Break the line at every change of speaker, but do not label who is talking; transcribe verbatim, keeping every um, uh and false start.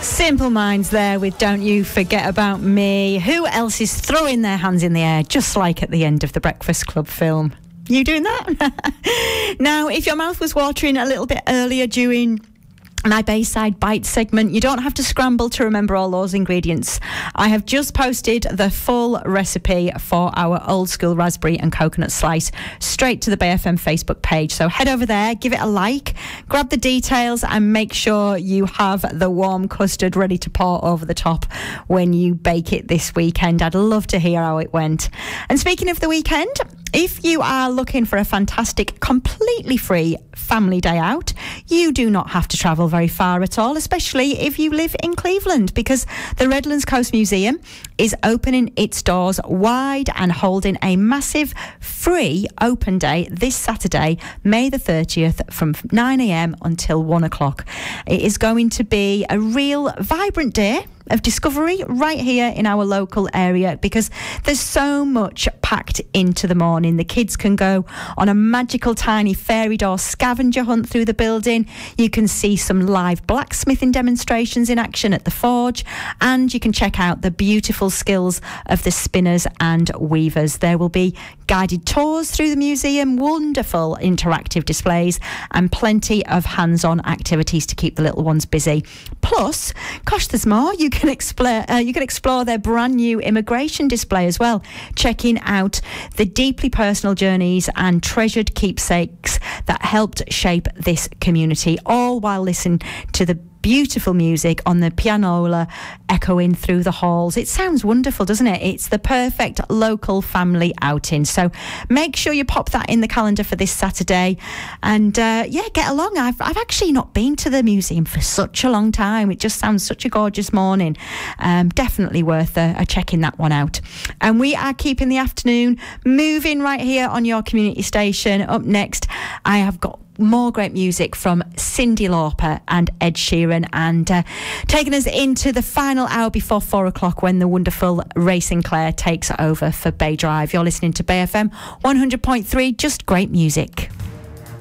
Simple Minds there with Don't You Forget About Me. Who else is throwing their hands in the air just like at the end of the Breakfast Club film? You doing that? Now, if your mouth was watering a little bit earlier during my Bayside Bite segment, you don't have to scramble to remember all those ingredients. I have just posted the full recipe for our old school raspberry and coconut slice straight to the Bay F M Facebook page. So head over there, give it a like, grab the details and make sure you have the warm custard ready to pour over the top when you bake it this weekend. I'd love to hear how it went. And speaking of the weekend, if you are looking for a fantastic, completely free family day out, you do not have to travel very far at all, especially if you live in Cleveland, because the Redlands Coast Museum is opening its doors wide and holding a massive free open day this Saturday, May the thirtieth, from nine a m until one o'clock. It is going to be a real vibrant day of discovery right here in our local area, because there's so much packed into the morning. The kids can go on a magical tiny fairy door scavenger hunt through the building. You can see some live blacksmithing demonstrations in action at the forge, and you can check out the beautiful skills of the spinners and weavers. There will be guided tours through the museum, wonderful interactive displays, and plenty of hands-on activities to keep the little ones busy. Plus, gosh, there's more. You can explore uh, you can explore their brand new immigration display as well, checking out the deeply personal journeys and treasured keepsakes that helped shape this community, all while listening to the beautiful music on the pianola echoing through the halls. It sounds wonderful, doesn't it? It's the perfect local family outing. So make sure you pop that in the calendar for this Saturday, and uh, yeah, get along. I've, I've actually not been to the museum for such a long time. It just sounds such a gorgeous morning. Um, definitely worth a, a checking that one out. And we are keeping the afternoon moving right here on your community station. Up next, I have got more great music from Cyndi Lauper and Ed Sheeran, and uh, taking us into the final hour before four o'clock when the wonderful Ray Sinclair takes over for Bay Drive. You're listening to Bay F M one hundred point three, just great music.